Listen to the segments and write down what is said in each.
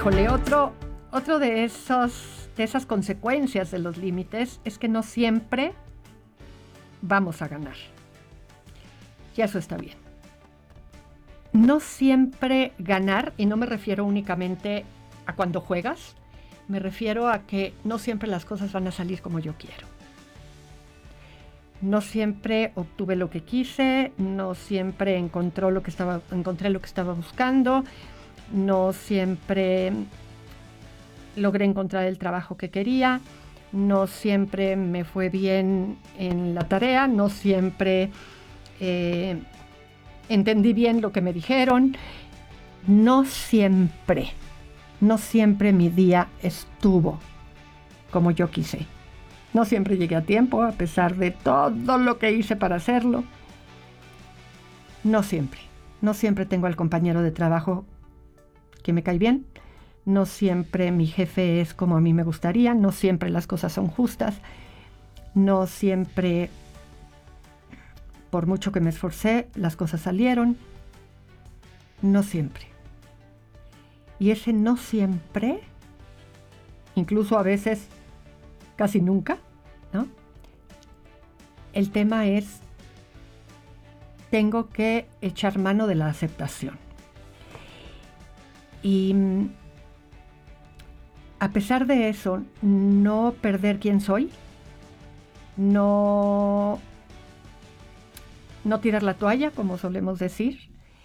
Híjole, otro de esas consecuencias de los límites es que no siempre vamos a ganar. Y eso está bien. No siempre ganar, y no me refiero únicamente a cuando juegas, me refiero a que no siempre las cosas van a salir como yo quiero. No siempre obtuve lo que quise, no siempre encontré lo que estaba buscando, no siempre logré encontrar el trabajo que quería, no siempre me fue bien en la tarea, no siempre entendí bien lo que me dijeron, no siempre mi día estuvo como yo quise. No siempre llegué a tiempo, a pesar de todo lo que hice para hacerlo. No siempre tengo al compañero de trabajo que me cae bien. No siempre mi jefe es como a mí me gustaría. No siempre las cosas son justas. No siempre, por mucho que me esforcé, las cosas salieron. No siempre. Y ese no siempre, incluso a veces casi nunca, ¿no? El tema es, tengo que echar mano de la aceptación. Y a pesar de eso, no perder quién soy, no tirar la toalla, como solemos decir,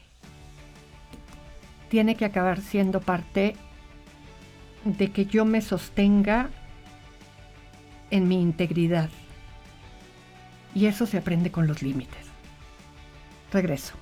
tiene que acabar siendo parte de que yo me sostenga en mi integridad. Y eso se aprende con los límites. Regreso.